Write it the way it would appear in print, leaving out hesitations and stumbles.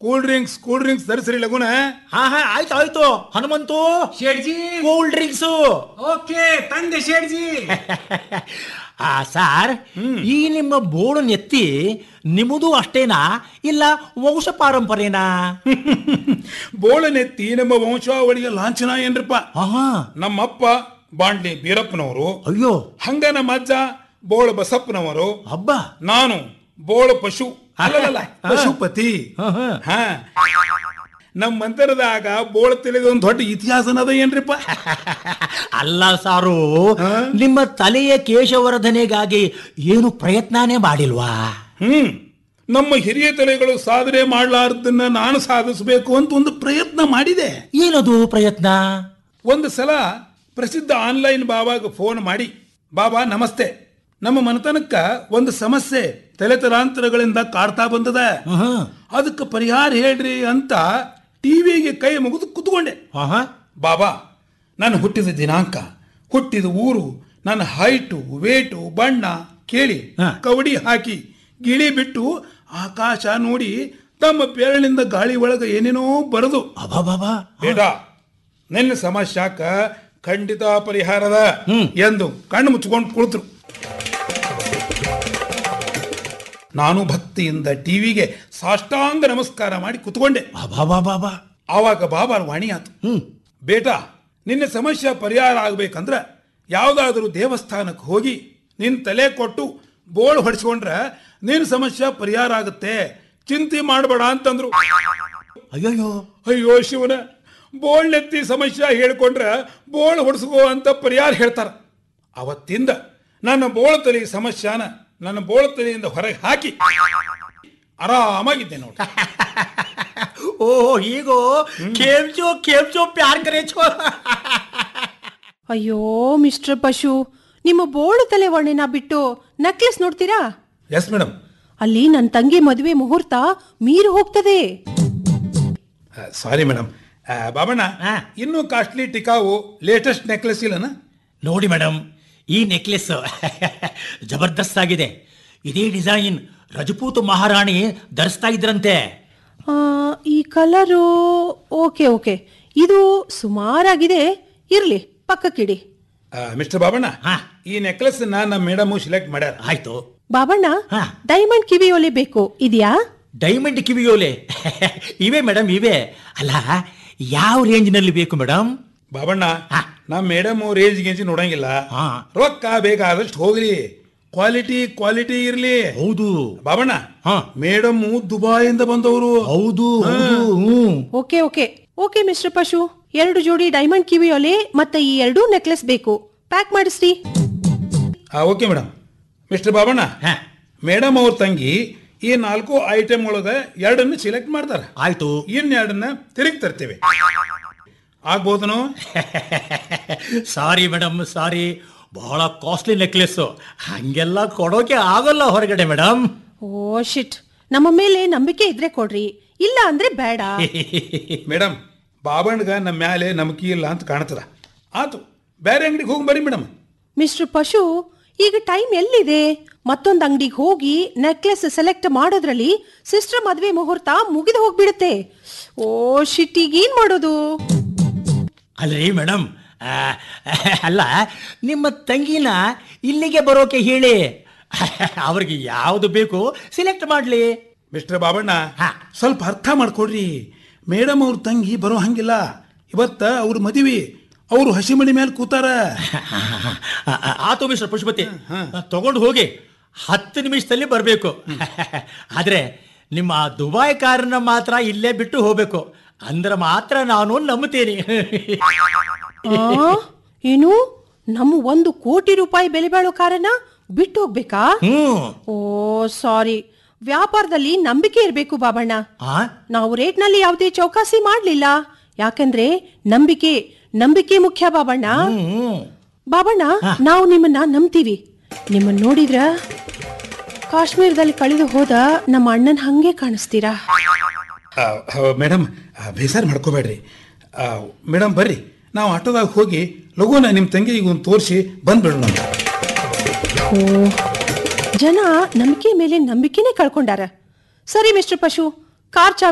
Cool drinks ತರಿಸ್ರಿ ಲಗುನ. ಹಾ ಆಯ್ತು ಹನುಮಂತು. ಶೇಡ್ಜಿ cool drinks. ಓಕೆ ತಂದೆ ಶೇಡ್ಜಿ. ಸಾರ್, ಈ ನಿಮ್ಮ ಬೋಳು ನೆತ್ತಿ ನಿಮ್ಮದು ಅಷ್ಟೇನಾ ಇಲ್ಲ ವಂಶ ಪಾರಂಪರ್ಯನಾ? ಬೋಳನೆತ್ತಿ ನಮ್ಮ ವಂಶಾವಳಿಯ ಲಾಂಛನ ಏನ್ರಪ್ಪ. ಆಹಾ. ನಮ್ಮಪ್ಪ ಬಾಂಡ್ಲಿ ಬೀರಪ್ಪನವರು, ಅಯ್ಯೋ, ಹಂಗ ನಮ್ಮ ಅಜ್ಜ ಬೋಳ ಬಸಪ್ಪನವರು, ಹಬ್ಬ ನಾನು ಬೋಳ ಪಶು ಅಲ್ಲಲ್ಲ ಪಶುಪತಿ. ಹಾ, ನಮ್ಮ ಮಂದಿರದಾಗ ಬೋಳ ತಿಳಿದ ಒಂದು ದೊಡ್ಡ ಇತಿಹಾಸನದ ಏನ್ರಿಪ್ಪ. ಅಲ್ಲ ಸಾರು, ನಿಮ್ಮ ತಲೆಯ ಕೇಶವರ್ಧನೆಗಾಗಿ ಏನು ಪ್ರಯತ್ನನೇ ಮಾಡಿಲ್ವಾ? ನಮ್ಮ ಹಿರಿಯ ತಲೆಗಳು ಸಾಧನೆ ಮಾಡಲಾರ್ದನ್ನ ನಾನು ಸಾಧಿಸಬೇಕು ಅಂತ ಒಂದು ಪ್ರಯತ್ನ ಮಾಡಿದೆ. ಏನದು ಪ್ರಯತ್ನ? ಒಂದು ಸಲ ಪ್ರಸಿದ್ಧ ಆನ್ಲೈನ್ ಬಾಬಾಗ ಫೋನ್ ಮಾಡಿ, ಬಾಬಾ ನಮಸ್ತೆ, ನಮ್ಮ ಮನೆತನಕ್ಕ ಒಂದು ಸಮಸ್ಯೆ ತಲೆ ತಲಾಂತರಗಳಿಂದ ಕಾಡ್ತಾ ಬಂದದ, ಅದಕ್ಕೆ ಪರಿಹಾರ ಹೇಳ್ರಿ ಅಂತ ಟಿವಿಗೆ ಕೈ ಮುಗಿದು ಕೂತ್ಕೊಂಡೆ. ಬಾಬಾ, ನಾನು ಹುಟ್ಟಿದ ದಿನಾಂಕ, ಹುಟ್ಟಿದ ಊರು, ನನ್ನ ಹೈಟು ವೇಟು ಬಣ್ಣ ಕೇಳಿ ಕವಡಿ ಹಾಕಿ ಗಿಳಿ ಬಿಟ್ಟು ಆಕಾಶ ನೋಡಿ ತಮ್ಮ ಬೆರಳಿನಿಂದ ಗಾಳಿ ಒಳಗ ಏನೇನೋ ಬರದು. ಬೇಡ, ನಿನ್ನ ಸಮಸ್ಯಾಕ ಖಂಡಿತ ಪರಿಹಾರದ ಎಂದು ಕಣ್ಣು ಮುಚ್ಕೊಂಡು ಕುಳಿತರು. ನಾನು ಭಕ್ತಿಯಿಂದ ಟಿವಿಗೆ ಸಾಷ್ಟಾಂಗ ನಮಸ್ಕಾರ ಮಾಡಿ ಕುತ್ಕೊಂಡೆ. ಆವಾಗ ಬಾಬಾ ವಾಣಿ ಆತು, ಬೇಟಾ, ನಿನ್ನ ಸಮಸ್ಯೆ ಪರಿಹಾರ ಆಗ್ಬೇಕಂದ್ರ ಯಾವ್ದಾದ್ರೂ ದೇವಸ್ಥಾನಕ್ಕೆ ಹೋಗಿ ನಿನ್ ತಲೆ ಕೊಟ್ಟು ಬೋಳ್ ಹೊಡಿಸ್ಕೊಂಡ್ರ ನಿನ್ನ ಸಮಸ್ಯೆ ಪರಿಹಾರ ಆಗುತ್ತೆ, ಚಿಂತೆ ಮಾಡಬೇಡ ಅಂತಂದ್ರು. ಅಯ್ಯೋ ಶಿವನ, ಬೋಳ್ನೆತ್ತಿ ಸಮಸ್ಯೆ ಹೇಳ್ಕೊಂಡ್ರ ಬೋಳ್ ಹೊಡ್ಸ್ಕೋ ಅಂತ ಪರಿಹಾರ ಹೇಳ್ತಾರ. ಅವತ್ತಿಂದ ನನ್ನ ಬೋಳ ತಲೆ ಸಮಸ್ಯಾನ ನನ್ನ ಬೋಳ ತಲೆಯಿಂದ ಹೊರಗೆ ಹಾಕಿ ಆರಾಮಾಗಿದ್ದೆ ನೋಡಿ. ಓ ಹೀಗೋ ಕೇಮ್ಚೋ ಪ್ಯಾರ್ ಕರೆ ಛೋ. ಅಯ್ಯೋ ಮಿಸ್ಟರ್ ಪಶು, ನಿಮ್ಮ ಬೋಳು ತಲೆ ವರ್ಣೆನ ಬಿಟ್ಟು ನೆಕ್ಲೆಸ್ ನೋಡ್ತೀರಾ? Yes madam. ಅಲ್ಲಿ ನನ್ನ ತಂಗಿ ಮದುವೆ ಮುಹೂರ್ತ ಮೀರಿ ಹೋಗ್ತದೆ. Sorry madam. ಬಾಬಣ್ಣ, ಇನ್ನೂ ಕಾಸ್ಟ್ಲಿ ಟಿಕಾವು ಲೇಟೆಸ್ಟ್ ನೆಕ್ಲೆಸ್ ಇಲ್ಲನ? ನೋಡಿ ಮೇಡಮ್, ಈ ನೆಕ್ಲೆಸ್ ಜಬರ್ದಸ್ತ್ ಆಗಿದೆ. ಇದೇ ಡಿಸೈನ್ ರಜಪೂತ್ ಮಹಾರಾಣಿ ಧರಿಸ್ತಾ ಇದ್ರಂತೆ. ಈ ಕಲರು ಓಕೆ, ಇದು ಸುಮಾರಾಗಿದೆ, ಇರ್ಲಿ ಪಕ್ಕಕ್ಕಿಡಿ. ಮಿಸ್ಟರ್ ಬಾಬಣ್ಣ, ಈ ನೆಕ್ಲೆಸ್ ನಮ್ಮ ಮೇಡಮ್ ಸೆಲೆಕ್ಟ್ ಮಾಡ್ಯಾರ. ಆಯ್ತು. ಬಾಬಣ್ಣ, ಡೈಮಂಡ್ ಕಿವಿಯೋಲೆ ಬೇಕು, ಇದೆಯಾ? ಡೈಮಂಡ್ ಕಿವಿಯೋಲೆ ಇವೆ ಮೇಡಮ್, ಇವೆ. ಅಲ್ಲ, ಯಾವ ರೇಂಜ್ ನಲ್ಲಿ ಬೇಕು ಮೇಡಮ್? ಬಾಬಣ್ಣ, ನಮ್ಮ ಮೇಡಮ್ ರೇಂಜ್ ಗೇಂಜ್ ನೋಡಂಗಿಲ್ಲ, ರೊಕ್ಕ ಬೇಕಾದಷ್ಟು ಹೋಗ್ಲಿ, ಕ್ವಾಲಿಟಿ ಇರ್ಲಿ. ಹೌದು ಬಾಬಣ್ಣ, ಮೇಡಮ್ ದುಬಾಯಿಂದ ಬಂದವರು. ಹೌದು. ಓಕೆ ಮಿಸ್ಟರ್ ಪಶು, 2 ಜೋಡಿ ಡೈಮಂಡ್ ಕಿವಿಯೋಲೆ ಮತ್ತೆ ಈ 2 ನೆಕ್ಲೆಸ್ ಬೇಕು, pack ಮಾಡಿಸ್ರಿ. Okay madam. Mister Babanna, madam ಅವ್ರ ತಂಗಿ ಈ 4 ಐಟಮ್ ಒಳಗ 2 ಸೆಲೆಕ್ಟ್ ಮಾಡ್ತಾರ. ಆಯ್ತು. ಇನ್ 2 ತಿರುಗಿ ತರ್ತೇವೆ. ಆಗ್ಬೋದನು? ಸಾರಿ ಮೇಡಮ್, ಸಾರಿ, ಬಹಳ ಕಾಸ್ಟ್ಲಿ ನೆಕ್ಲೆಸ್, ಹಂಗೆಲ್ಲ ಕೊಡೋಕೆ ಆಗಲ್ಲ ಹೊರಗಡೆ ಮೇಡಮ್. ಓ ಶಿಟ್, ನಮ್ಮ ಮೇಲೆ ನಂಬಿಕೆ ಇದ್ರೆ ಕೊಡ್ರಿ, ಇಲ್ಲ ಅಂದ್ರೆ ಬೇಡ. ಮೇಡಮ್, ಬಾಬಣ್ಗ ನಮ್ಮ ಮ್ಯಾಲೆ ನಂಬಿಕೆ ಇಲ್ಲ ಅಂತ ಕಾಣ್ತದ. ಆತು, ಬೇರೆ ಅಂಗಡಿಗೆ ಹೋಗಿ ಬರ್ರಿ ಮೇಡಮ್. ಮಿಸ್ಟರ್ ಪಶು, ಈಗ ಟೈಮ್ ಎಲ್ಲಿದೆ? ಮತ್ತೊಂದು ಅಂಗಡಿಗೆ ಹೋಗಿ ನೆಕ್ಲೆಸ್ ಸೆಲೆಕ್ಟ್ ಮಾಡೋದ್ರಲ್ಲಿ ಸಿಸ್ಟರ್ ಮದುವೆ ಮುಹೂರ್ತ ಮುಗಿದು ಹೋಗ್ಬಿಡುತ್ತೆ. ಓ ಶಿಟ್, ಈಗ ಏನ್ ಮಾಡೋದು? ಅಲ್ರಿ ಮೇಡಮ್, ಅಲ್ಲ, ನಿಮ್ಮ ತಂಗಿನ ಇಲ್ಲಿಗೆ ಬರೋಕೆ ಹೇಳಿ, ಅವ್ರಿಗೆ ಯಾವುದು ಬೇಕು ಸೆಲೆಕ್ಟ್ ಮಾಡ್ಲಿ. ಮಿಸ್ಟರ್ ಬಾಬಣ್ಣ, ಸ್ವಲ್ಪ ಅರ್ಥ ಮಾಡ್ಕೊಡ್ರಿ. ಮೇಡಮ್ ಅವ್ರ ತಂಗಿ ಬರೋ ಹಂಗಿಲ್ಲ, ಇವತ್ತ ಅವ್ರ ಮದುವೆ, ಅವರು ಹಸಿಮಣಿ ಮೇಲೆ ಕೂತಾರ. ಆತು ಮಿಸ್ಟರ್ ಪಶುಪತಿ, ತಗೊಂಡು ಹೋಗಿ 10 ನಿಮಿಷದಲ್ಲಿ ಬರಬೇಕು. ಆದ್ರೆ ನಿಮ್ಮ ದುಬಾಯ್ ಕಾರನ್ನ ಮಾತ್ರ ಇಲ್ಲೇ ಬಿಟ್ಟು ಹೋಗ್ಬೇಕು, ಅಂದ್ರೆ ಮಾತ್ರ ನಾನು ನಂಬುತ್ತೇನೆ. ಏನು, ನಮ್ಮ 1 ಕೋಟಿ ರೂಪಾಯಿ ಬೆಲೆ ಬಾಳೋ ಕಾರನ್ನ ಬಿಟ್ಟು ಹೋಗ್ಬೇಕಾ? ಓ ಸಾರಿ, ವ್ಯಾಪಾರದಲ್ಲಿ ನಂಬಿಕೆ ಇರಬೇಕು ಬಾಬಣ್ಣ. ನಾವು ರೇಟ್ ನಲ್ಲಿ ಯಾವುದೇ ಚೌಕಾಸಿ ಮಾಡ್ಲಿಲ್ಲ, ಯಾಕಂದ್ರೆ ನಂಬಿಕೆ ಮುಖ್ಯ ಬಾಬಣ್ಣ. ಬಾಬಣ್ಣ, ನಾವು ನಿಮ್ಮನ್ನ ನಂಬ್ತೀವಿ. ನಿಮ್ಮನ್ನ ನೋಡಿದ್ರ ಕಾಶ್ಮೀರದಲ್ಲಿ ಕಳೆದು ಹೋದ ನಮ್ಮ ಅಣ್ಣನ ಹಂಗೆ ಕಾಣಿಸ್ತೀರಾ. ಮೇಡಮ್, ಬೇಸರ ಮಾಡ್ಕೋಬೇಡ್ರಿ. ಮೇಡಮ್ ಬರ್ರಿ, ನಾವು ಆಟೋದಾಗ ಹೋಗಿ ಲಘುನ ನಿಮ್ಮ ತಂಗಿಗೆ ಒಂದು ತೋರಿಸಿ ಬಂದ್ಬಿಡೋಣ. ಓ, ಜನ ನಂಬಿಕೆ ಮೇಲೆ ನಂಬಿಕೆನೇ ಕಳ್ಕೊಂಡಾರ. ಸರಿ ಮಿಸ್ಟರ್ ಪಶು, ಕಾರ್